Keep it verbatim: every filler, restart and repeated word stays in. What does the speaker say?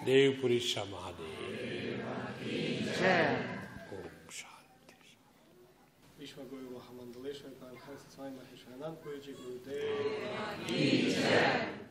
देवपुरीशा महादेव ओम शांति। विश्व गुरु महामंडलेश्वर परमहंस स्वामी महेश्वरानंद गुरु जी गुरुदेव